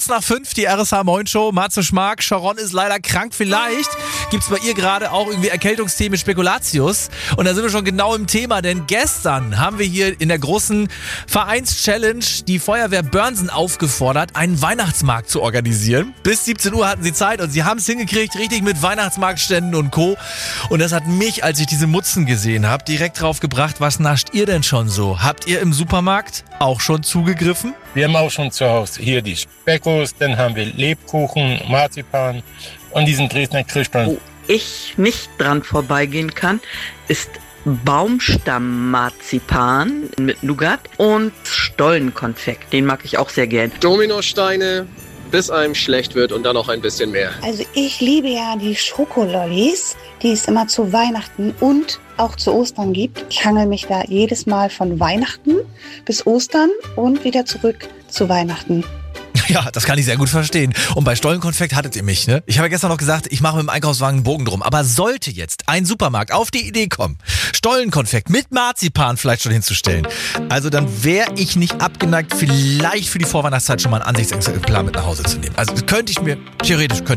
kurz nach 5, die RSH Moin Show. Matze Schmark, Sharon ist leider krank. Vielleicht gibt's bei ihr gerade auch irgendwie Erkältungsthemen mit Spekulatius. Und da sind wir schon genau im Thema, denn gestern haben wir hier in der großen Vereins-Challenge die Feuerwehr Börnsen aufgefordert, einen Weihnachtsmarkt zu organisieren. Bis 17 Uhr hatten sie Zeit und sie haben es hingekriegt, richtig mit Weihnachtsmarktständen und Co. Und das hat mich, als ich diese Mutzen gesehen habe, direkt drauf gebracht, was nascht ihr denn schon so? Habt ihr im Supermarkt auch schon zugegriffen? Wir haben auch schon zu Hause hier die Speckos, dann haben wir Lebkuchen, Marzipan und diesen Dresdner Kirschbaum. Wo ich nicht dran vorbeigehen kann, ist Baumstamm-Marzipan mit Nougat und Stollenkonfekt. Den mag ich auch sehr gern. Dominosteine, bis einem schlecht wird und dann noch ein bisschen mehr. Also ich liebe ja die Schokolollis, die es immer zu Weihnachten und auch zu Ostern gibt. Ich hangel mich da jedes Mal von Weihnachten bis Ostern und wieder zurück zu Weihnachten. Ja, das kann ich sehr gut verstehen. Und bei Stollenkonfekt hattet ihr mich, ne? Ich habe ja gestern noch gesagt, ich mache mit dem Einkaufswagen einen Bogen drum. Aber sollte jetzt ein Supermarkt auf die Idee kommen, Stollenkonfekt mit Marzipan vielleicht schon hinzustellen, also dann wäre ich nicht abgeneigt, vielleicht für die Vorweihnachtszeit schon mal ein Ansichtsexemplar mit nach Hause zu nehmen. Also könnte ich mir, theoretisch